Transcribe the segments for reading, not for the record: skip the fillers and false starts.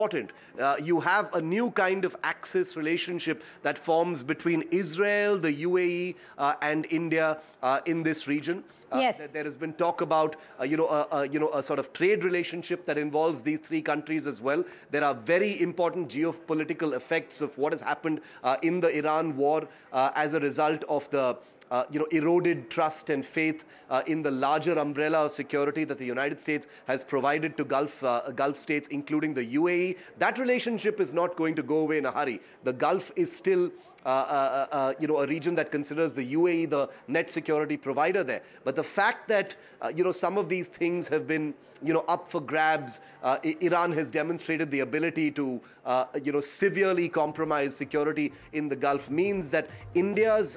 important. You have a new kind of axis relationship that forms between Israel, the UAE, and India in this region. Yes. There has been talk about, a sort of trade relationship that involves these three countries as well. There are very important geopolitical effects of what has happened in the Iran war as a result of the eroded trust and faith in the larger umbrella of security that the United States has provided to Gulf states, including the UAE. That relationship is not going to go away in a hurry. The Gulf is still a region that considers the UAE the net security provider there. But the fact that, some of these things have been, up for grabs, Iran has demonstrated the ability to, severely compromise security in the Gulf means that India's,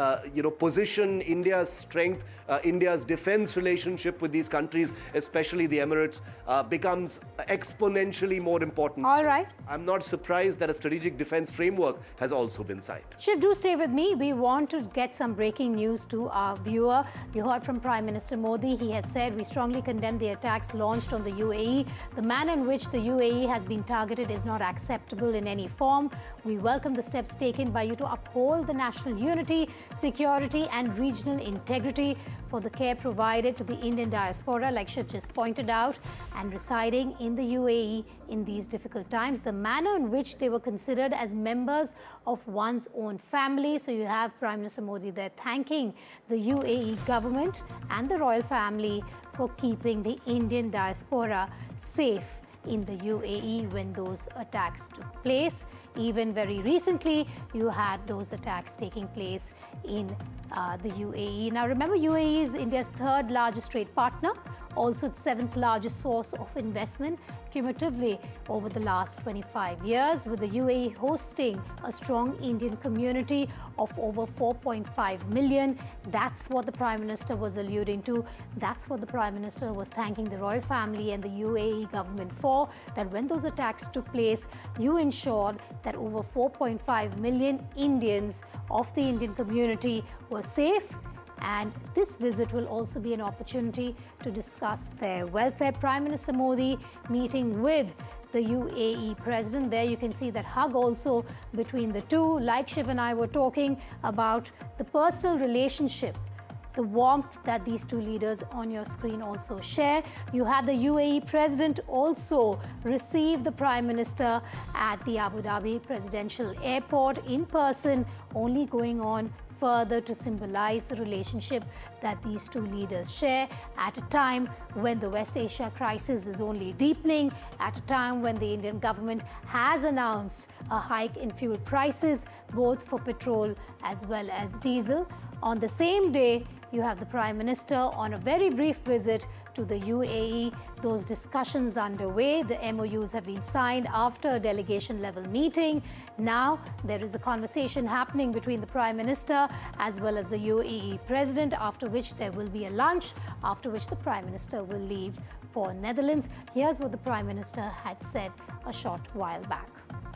position, India's strength, India's defense relationship with these countries, especially the Emirates, becomes exponentially more important. All right. I'm not surprised that a strategic defense framework has also been signed. Shiv, do stay with me. We want to get some breaking news to our viewer. You heard from Prime Minister Modi. He has said, we strongly condemn the attacks launched on the UAE. The manner in which the UAE has been targeted is not acceptable in any form. We welcome the steps taken by you to uphold the national unity, security and regional integrity, for the care provided to the Indian diaspora, like Shiv just pointed out, and residing in the UAE in these difficult times. The manner in which they were considered as members of one's own family. So you have Prime Minister Modi there thanking the UAE government and the royal family for keeping the Indian diaspora safe in the UAE when those attacks took place. Even very recently, you had those attacks taking place in the UAE. Now remember, UAE is India's third largest trade partner, also its seventh largest source of investment cumulatively over the last 25 years, with the UAE hosting a strong Indian community of over 4.5 million. That's what the Prime Minister was alluding to. That's what the Prime Minister was thanking the royal family and the UAE government for, that when those attacks took place, you ensured that over 4.5 million Indians of the Indian community were safe. And this visit will also be an opportunity to discuss their welfare. Prime Minister Modi meeting with the UAE president. There you can see that hug also between the two. Like Shiv and I were talking about the personal relationship, the warmth that these two leaders on your screen also share. You had the UAE president also receive the Prime Minister at the Abu Dhabi Presidential Airport in person, only going on further to symbolize the relationship that these two leaders share at a time when the West Asia crisis is only deepening, at a time when the Indian government has announced a hike in fuel prices, both for petrol as well as diesel. On the same day, you have the Prime Minister on a very brief visit to the UAE. Those discussions underway. The MOUs have been signed after a delegation level meeting. Now there is a conversation happening between the Prime Minister as well as the UAE President, after which there will be a lunch, after which the Prime Minister will leave for Netherlands. Here's what the Prime Minister had said a short while back.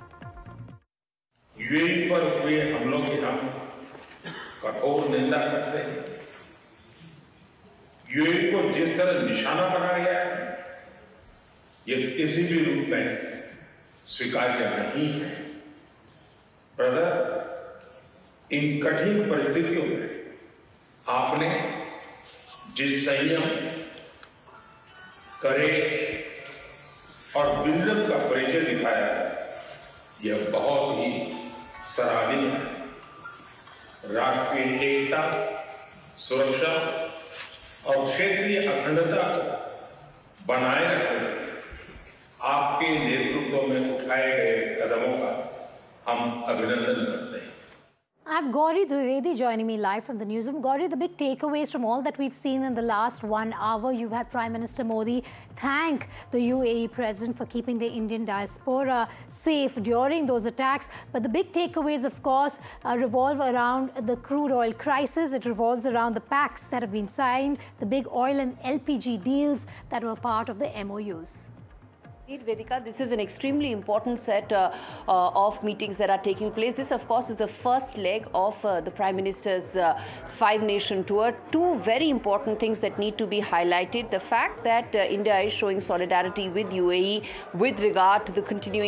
UAE पर हुए हमलों की हम कठोर निंदा करते हैं। UAE को जिस तरह निशाना बनाया गया है, ये किसी भी रूप में स्वीकार्य नहीं है। ब्रदर, इन कठिन परिस्थितियों में आपने जिस संयम, करेज और विजन का परिचय दिखाया है, यह बहुत ही सराहनीय है। राष्ट्रीय एकता, सुरक्षा और क्षेत्रीय अखंडता को बनाए रखने आपके नेतृत्व में उठाए गए कदमों का हम अभिनंदन करते हैं। I have Gauri Dwivedi joining me live from the newsroom. Gauri, the big takeaways from all that we've seen in the last 1 hour, you've had Prime Minister Modi thank the UAE president for keeping the Indian diaspora safe during those attacks. But the big takeaways, of course, revolve around the crude oil crisis. It revolves around the pacts that have been signed, the big oil and LPG deals that were part of the MOUs. Vedika, this is an extremely important set of meetings that are taking place. This, of course, is the first leg of the Prime Minister's five-nation tour. Two very important things that need to be highlighted. The fact that India is showing solidarity with UAE with regard to the continuing